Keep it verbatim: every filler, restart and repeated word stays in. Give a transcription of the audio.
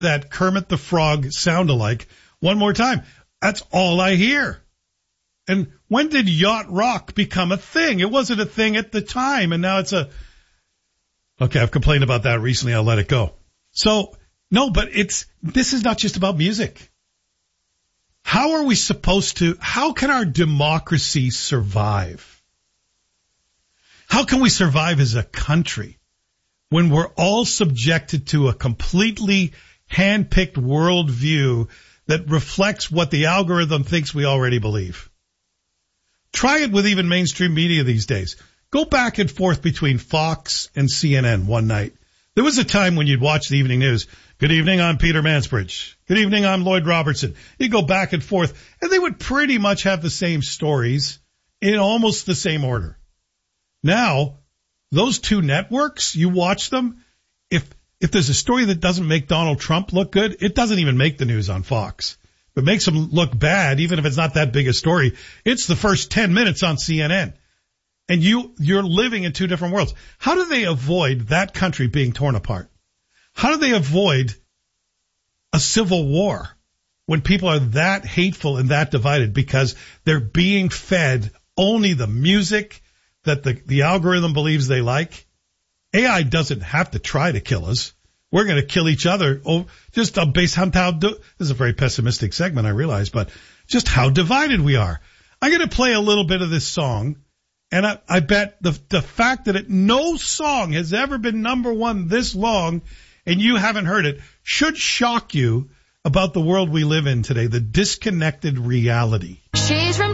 that Kermit the Frog sound-alike one more time. That's all I hear. And when did yacht rock become a thing? It wasn't a thing at the time, and now it's a... Okay, I've complained about that recently. I'll let it go. So, no, but it's this is not just about music. How are we supposed to... How can our democracy survive? How can we survive as a country when we're all subjected to a completely hand-picked worldview that reflects what the algorithm thinks we already believe? Try it with even mainstream media these days. Go back and forth between Fox and C N N one night. There was a time when you'd watch the evening news. Good evening, I'm Peter Mansbridge. Good evening, I'm Lloyd Robertson. You'd go back and forth, and they would pretty much have the same stories in almost the same order. Now, those two networks, you watch them, if if there's a story that doesn't make Donald Trump look good, it doesn't even make the news on Fox. If it makes him look bad, even if it's not that big a story, it's the first ten minutes on C N N. And you, you're living in two different worlds. How do they avoid that country being torn apart? How do they avoid a civil war when people are that hateful and that divided because they're being fed only the music that the, the algorithm believes they like? A I doesn't have to try to kill us. We're going to kill each other oh, just based on how, do, this is a very pessimistic segment, I realize, but just how divided we are. I'm going to play a little bit of this song, and I, I bet the, the fact that it, no song has ever been number one this long, and you haven't heard it, should shock you about the world we live in today, the disconnected reality. She's from